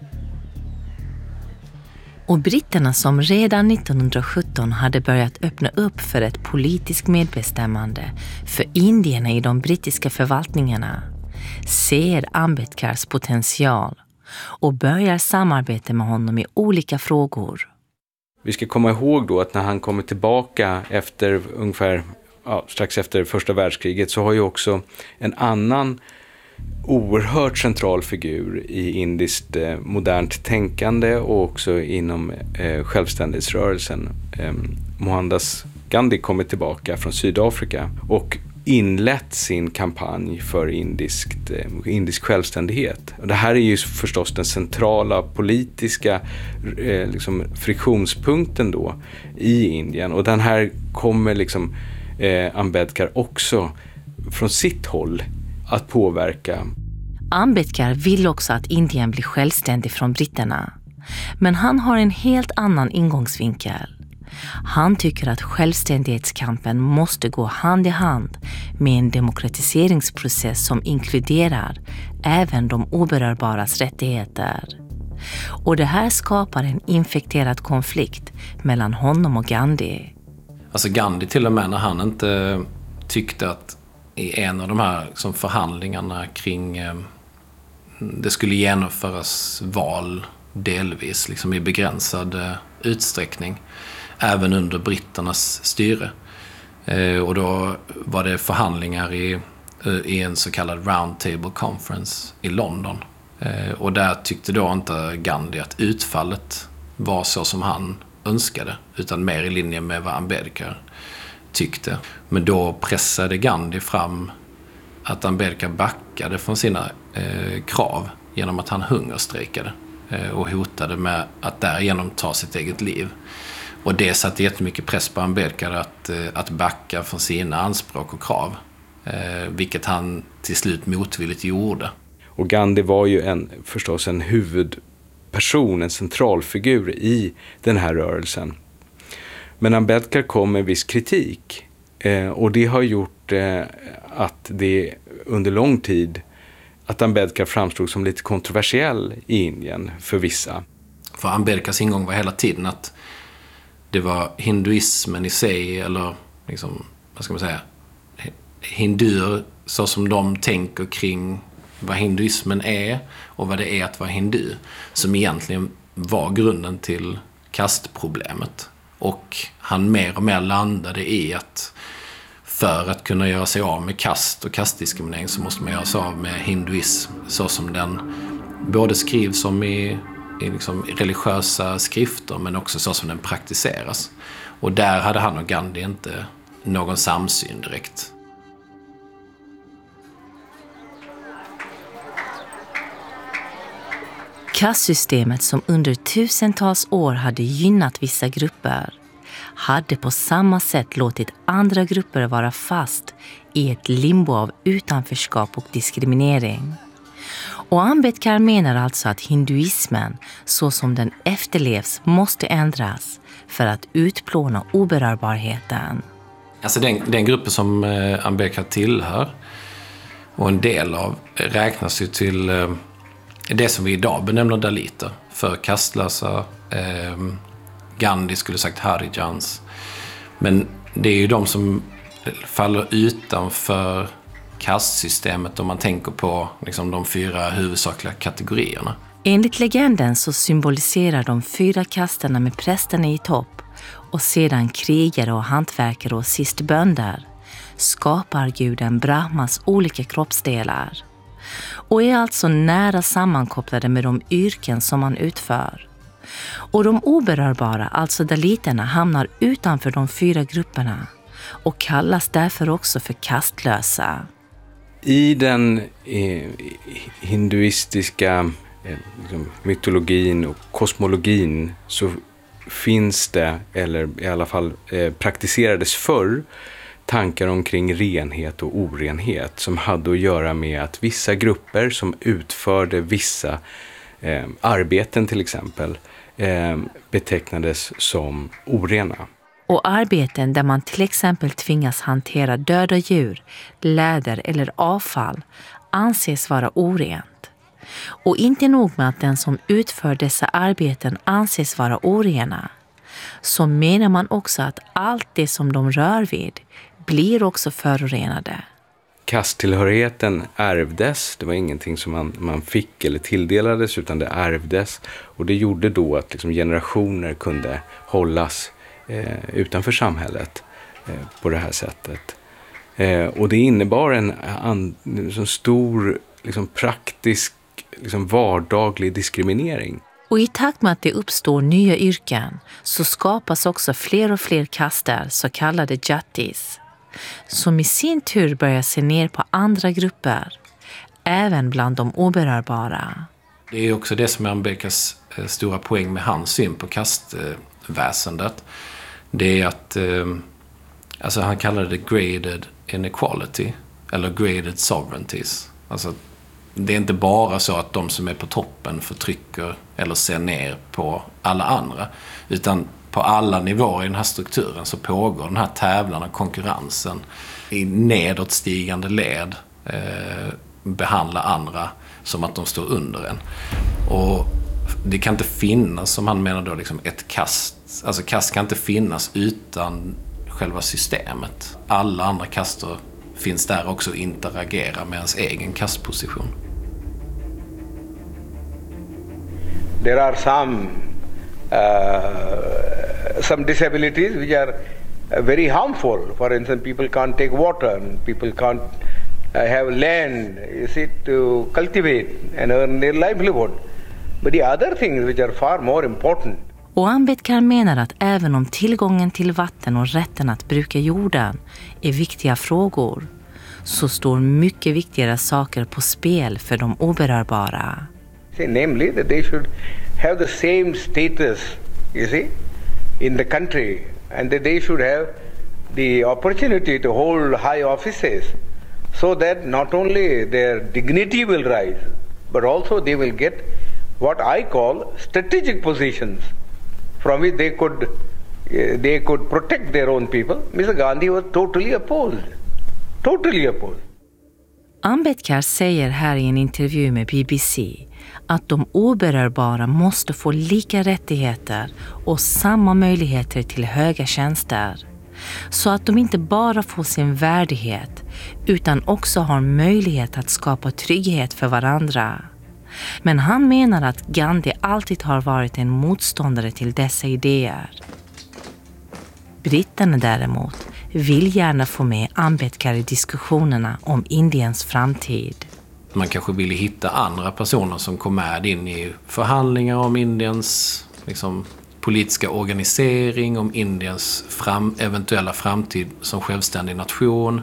Och britterna som redan 1917 hade börjat öppna upp för ett politiskt medbestämmande för indierna i de brittiska förvaltningarna ser Ambedkars potential och börjar samarbeta med honom i olika frågor. Vi ska komma ihåg då att när han kommer tillbaka efter ungefär strax efter första världskriget så har ju också en annan oerhört central figur i indiskt modernt tänkande och också inom självständighetsrörelsen. Mohandas Gandhi kommer tillbaka från Sydafrika och inlett sin kampanj för indisk självständighet. Och det här är ju förstås den centrala politiska friktionspunkten då i Indien. Och den här kommer Ambedkar också från sitt håll att påverka. Ambedkar vill också att Indien blir självständig från britterna. Men han har en helt annan ingångsvinkel. Han tycker att självständighetskampen måste gå hand i hand med en demokratiseringsprocess som inkluderar även de oberörbaras rättigheter. Och det här skapar en infekterad konflikt mellan honom och Gandhi. Alltså Gandhi till och med när han inte tyckte att i en av de här förhandlingarna kring det skulle genomföras val delvis i begränsad utsträckning. även under britternas styre. Och då var det förhandlingar i en så kallad Round Table Conference i London. Och där tyckte då inte Gandhi att utfallet var så som han önskade, utan mer i linje med vad Ambedkar tyckte. Men då pressade Gandhi fram att Ambedkar backade från sina krav genom att han hungerstrejkade och hotade med att därigenom ta sitt eget liv. Och det satte jättemycket press på Ambedkar att backa från sina anspråk och krav, vilket han till slut motvilligt gjorde. Och Gandhi var ju förstås en huvudperson, en centralfigur i den här rörelsen. Men Ambedkar kom med viss kritik, och det har gjort att det under lång tid att Ambedkar framstod som lite kontroversiell i Indien för vissa. För Ambedkars ingång var hela tiden att det var hinduismen i sig, eller liksom, vad ska man säga, hinduer så som de tänker kring vad hinduismen är och vad det är att vara hindu, som egentligen var grunden till kastproblemet. Och han mer och mer landade i att för att kunna göra sig av med kast och kastdiskriminering så måste man göra sig av med hinduism så som den både skrivs som i liksom religiösa skrifter, men också så som den praktiseras. Och där hade han och Gandhi inte någon samsyn direkt. Kastsystemet som under tusentals år hade gynnat vissa grupper hade på samma sätt låtit andra grupper vara fast i ett limbo av utanförskap och diskriminering. Och Ambedkar menar alltså att hinduismen så som den efterlevs måste ändras för att utplåna oberörbarheten. Alltså den gruppen som Ambedkar tillhör och en del av räknas ju till det som vi idag benämner daliter, för kastlösa. Gandhi skulle sagt harijans. Men det är ju de som faller utanför kastsystemet om man tänker på liksom de 4 huvudsakliga kategorierna. Enligt legenden så symboliserar de 4 kasterna med prästerna i topp och sedan krigare och hantverkare och sist bönder skapar guden Brahmas olika kroppsdelar och är alltså nära sammankopplade med de yrken som man utför. Och de oberörbara, alltså daliterna, hamnar utanför de 4 grupperna och kallas därför också för kastlösa. I den hinduistiska mytologin och kosmologin så finns det, eller i alla fall praktiserades förr, tankar omkring renhet och orenhet som hade att göra med att vissa grupper som utförde vissa arbeten till exempel betecknades som orena. Och arbeten där man till exempel tvingas hantera döda djur, läder eller avfall anses vara orent. Och inte nog med att den som utför dessa arbeten anses vara orena, så menar man också att allt det som de rör vid blir också förorenade. Kasttillhörigheten ärvdes, det var ingenting som man fick eller tilldelades, utan det ärvdes. Och det gjorde då att liksom generationer kunde hållas utanför samhället på det här sättet. Och det innebar en stor liksom praktisk liksom vardaglig diskriminering. Och i takt med att det uppstår nya yrken så skapas också fler och fler kaster, så kallade jatis, som i sin tur börjar se ner på andra grupper, även bland de oberörbara. Det är också det som är Ambedkars stora poäng med hans syn på kastväsendet. Det är att alltså han kallade det graded inequality eller graded sovereignties. Alltså det är inte bara så att de som är på toppen förtrycker eller ser ner på alla andra, utan på alla nivåer i den här strukturen så pågår den här tävlan och konkurrensen i nedåtstigande led, behandla andra som att de står under en. Och det kan inte finnas, som han menar då, liksom ett kast. Alltså kast kan inte finnas utan själva systemet. Alla andra kaster finns där också och interagerar med ens egen kastposition. There are some some disabilities which are very harmful. For instance, people can't take water and people can't have land, you see, to cultivate and earn their livelihood. But the other things which are far more important. Och Ambedkar menar att även om tillgången till vatten och rätten att bruka jorden är viktiga frågor, så står mycket viktigare saker på spel för de oberörbara. Namely that they should have the same status, you see, in the country, and that they should have the opportunity to hold high offices, so that not only their dignity will rise, but also they will get what I call strategic positions from which they could protect their own people. Mr. Gandhi was totally opposed. Totally opposed. Ambedkar säger här i en intervju med BBC att de oberörbara måste få lika rättigheter och samma möjligheter till höga tjänster, så att de inte bara får sin värdighet utan också har möjlighet att skapa trygghet för varandra. Men han menar att Gandhi alltid har varit en motståndare till dessa idéer. Britterna däremot vill gärna få med Ambedkar i diskussionerna om Indiens framtid. Man kanske ville hitta andra personer som kom med in i förhandlingar om Indiens politiska organisering, om Indiens eventuella framtid som självständig nation.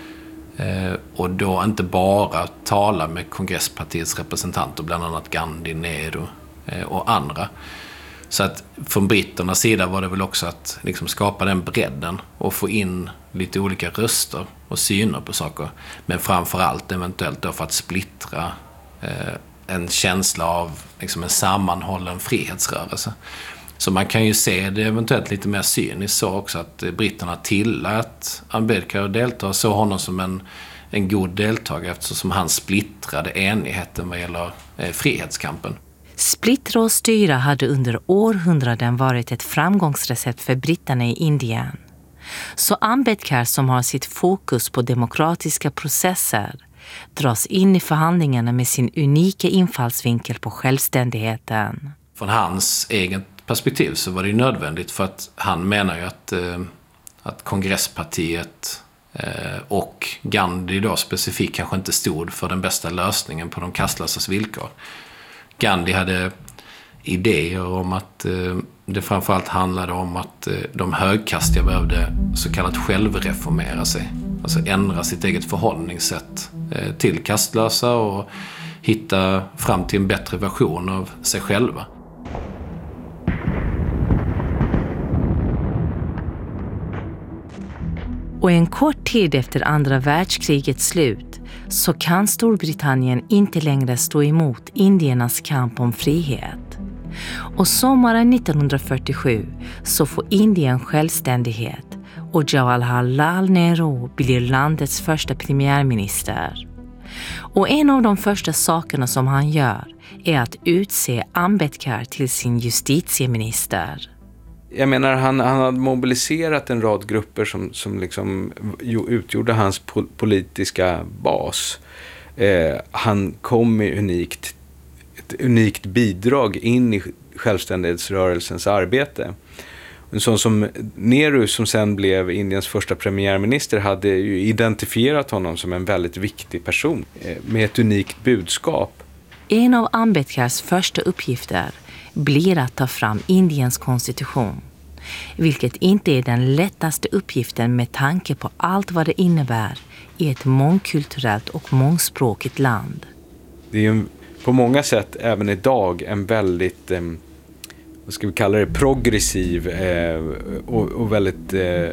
Och då inte bara tala med kongresspartiets representanter, bland annat Gandhi, Nehru och andra. Så att från britternas sida var det väl också att skapa den bredden och få in lite olika röster och syner på saker. Men framförallt eventuellt då för att splittra en känsla av en sammanhållen frihetsrörelse. Så man kan ju se det eventuellt lite mer cyniskt så också, att britterna tillät Ambedkar delta och så honom som en god deltagare, eftersom han splittrade enigheten vad gäller frihetskampen. Splittra och styra hade under århundraden varit ett framgångsrecept för britterna i Indien. Så Ambedkar, som har sitt fokus på demokratiska processer, dras in i förhandlingarna med sin unika infallsvinkel på självständigheten. Från hans eget perspektiv så var det ju nödvändigt, för att han menar ju att kongresspartiet och Gandhi då specifikt kanske inte stod för den bästa lösningen på de kastlösas villkor. Gandhi hade idéer om att det framförallt handlade om att de högkastiga behövde så kallat självreformera sig. Alltså ändra sitt eget förhållningssätt till kastlösa och hitta fram till en bättre version av sig själva. Och en kort tid efter andra världskrigets slut så kan Storbritannien inte längre stå emot indiernas kamp om frihet. Och sommaren 1947 så får Indien självständighet och Jawaharlal Nehru blir landets första premiärminister. Och en av de första sakerna som han gör är att utse Ambedkar till sin justitieminister. Jag menar, han hade mobiliserat en rad grupper som utgjorde hans politiska bas. Han kom med ett unikt bidrag in i självständighetsrörelsens arbete. En sån som Nehru, som sen blev Indiens första premiärminister, hade ju identifierat honom som en väldigt viktig person med ett unikt budskap. En av Ambedkars första uppgifter blir att ta fram Indiens konstitution, vilket inte är den lättaste uppgiften med tanke på allt vad det innebär i ett mångkulturellt och mångspråkigt land. Det är på många sätt även idag en väldigt, vad ska vi kalla det, progressiv och väldigt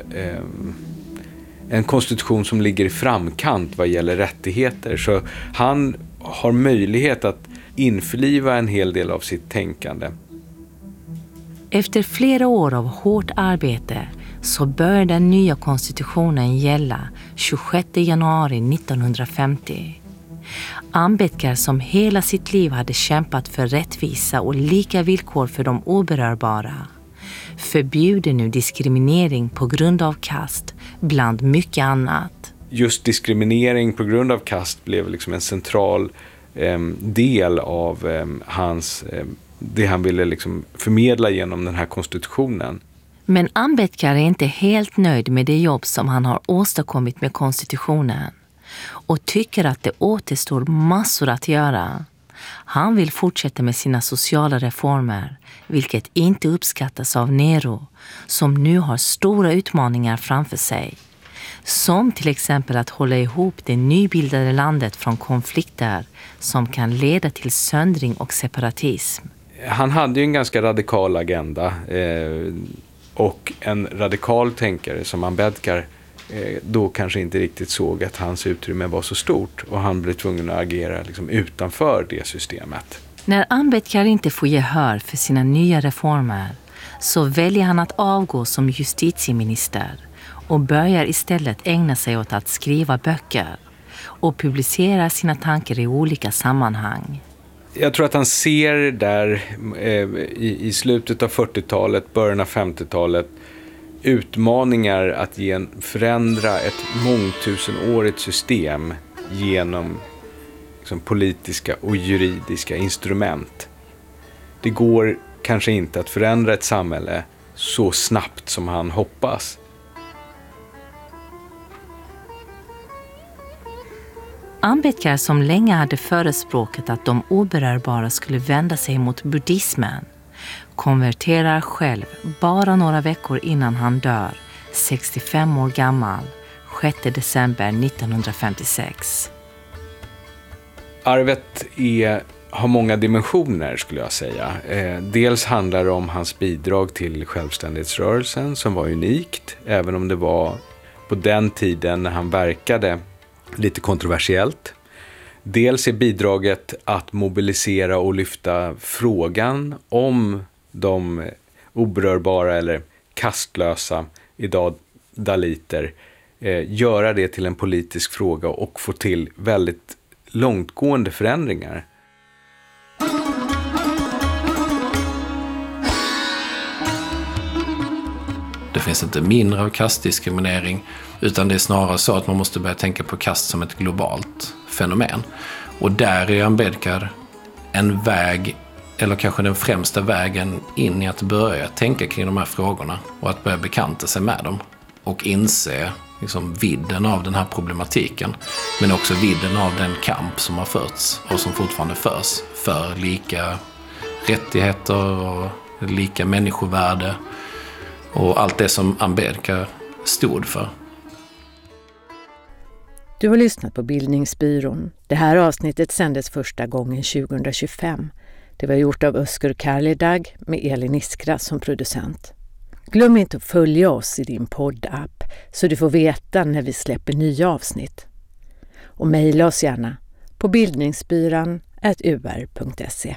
en konstitution som ligger i framkant vad gäller rättigheter. Så han har möjlighet att införliva en hel del av sitt tänkande. Efter flera år av hårt arbete så började den nya konstitutionen gälla 26 januari 1950. Ambedkar, som hela sitt liv hade kämpat för rättvisa och lika villkor för de oberörbara, förbjuder nu diskriminering på grund av kast bland mycket annat. Just diskriminering på grund av kast blev en central del av det han ville förmedla genom den här konstitutionen. Men Ambedkar är inte helt nöjd med det jobb som han har åstadkommit med konstitutionen och tycker att det återstår massor att göra. Han vill fortsätta med sina sociala reformer, vilket inte uppskattas av Nehru, som nu har stora utmaningar framför sig. Som till exempel att hålla ihop det nybildade landet från konflikter som kan leda till söndring och separatism. Han hade ju en ganska radikal agenda och en radikal tänkare som Ambedkar då kanske inte riktigt såg att hans utrymme var så stort och han blev tvungen att agera liksom utanför det systemet. När Ambedkar inte får gehör för sina nya reformer så väljer han att avgå som justitieminister och börjar istället ägna sig åt att skriva böcker och publicera sina tankar i olika sammanhang. Jag tror att han ser där i slutet av 40-talet, början av 50-talet utmaningar att förändra ett mångtusenårigt system genom liksom, politiska och juridiska instrument. Det går kanske inte att förändra ett samhälle så snabbt som han hoppas. Ambedkar, som länge hade förespråkat att de oberörbara skulle vända sig mot buddhismen, konverterar själv bara några veckor innan han dör, 65 år gammal, 6 december 1956. Arvet har många dimensioner skulle jag säga. Dels handlar det om hans bidrag till självständighetsrörelsen som var unikt, även om det var på den tiden när han verkade lite kontroversiellt. Dels är bidraget att mobilisera och lyfta frågan om de oberörbara eller kastlösa, idag daliter, göra det till en politisk fråga och få till väldigt långtgående förändringar. Det finns inte mindre av kastdiskriminering, utan det är snarare så att man måste börja tänka på kast som ett globalt fenomen. Och där är Ambedkar en väg, eller kanske den främsta vägen in i att börja tänka kring de här frågorna och att börja bekanta sig med dem och inse liksom vidden av den här problematiken, men också vidden av den kamp som har förts och som fortfarande förs för lika rättigheter och lika människovärde och allt det som Ambedkar stod för. Du har lyssnat på Bildningsbyrån. Det här avsnittet sändes första gången 2025. Det var gjort av Özgür Karlidag med Elin Iskra som producent. Glöm inte att följa oss i din poddapp så du får veta när vi släpper nya avsnitt. Och mejla oss gärna på bildningsbyran@ur.se.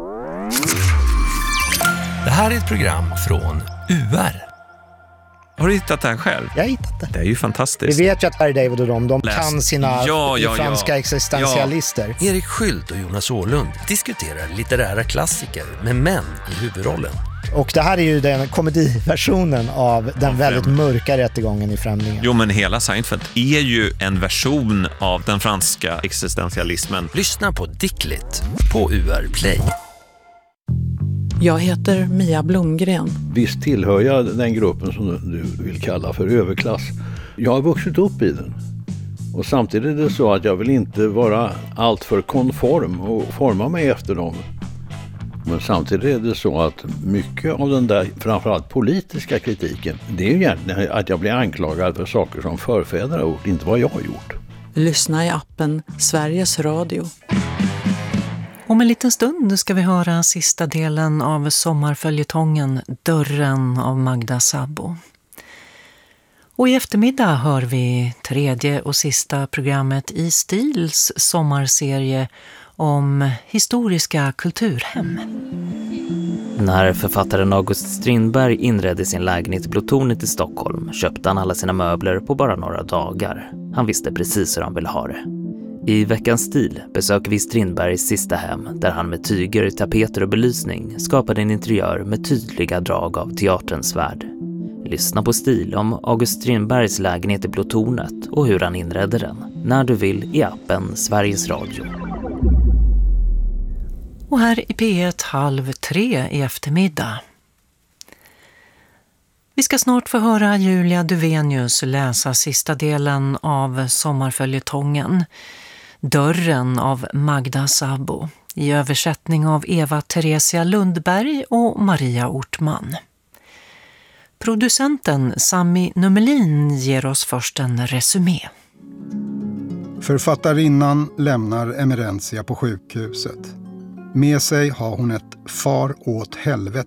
Det här är ett program från UR. Har du hittat det här själv? Jag har hittat det. Det är ju fantastiskt. Vi vet ju att Harry David och de kan sina franska existentialister. Ja. Erik Skylt och Jonas Åhlund diskuterar litterära klassiker med män i huvudrollen. Och det här är ju den komediversionen av den väldigt mörka rättegången i Främlingen. Jo, men hela Seinfeld är ju en version av den franska existentialismen. Lyssna på Dicklit på UR Play. Jag heter Mia Blomgren. Visst tillhör jag den gruppen som du vill kalla för överklass. Jag har vuxit upp i den. Och samtidigt är det så att jag vill inte vara alltför konform och forma mig efter dem. Men samtidigt är det så att mycket av den där framförallt politiska kritiken, det är ju egentligen att jag blir anklagad för saker som förfäder har gjort, inte vad jag har gjort. Lyssna i appen Sveriges Radio. Om en liten stund ska vi höra sista delen av sommarföljetongen Dörren av Magda Sabo. Och i eftermiddag hör vi tredje och sista programmet i Stils sommarserie om historiska kulturhem. När författaren August Strindberg inredde sin lägenhet i Plutonet i Stockholm köpte han alla sina möbler på bara några dagar. Han visste precis hur han ville ha det. I veckans Stil besöker vi Strindbergs sista hem där han med tyger, tapeter och belysning skapade en interiör med tydliga drag av teaterns värld. Lyssna på Stil om August Strindbergs lägenhet i Plutonet och hur han inredde den när du vill i appen Sveriges Radio. Och här i P1 2:30 i eftermiddag. Vi ska snart få höra Julia Duvenius läsa sista delen av sommarföljetongen Dörren av Magda Sabo i översättning av Eva Theresia Lundberg och Maria Ortman. Producenten Sami Numelin ger oss först en resumé. Författarinnan lämnar Emerentia på sjukhuset. Med sig har hon ett far åt helvete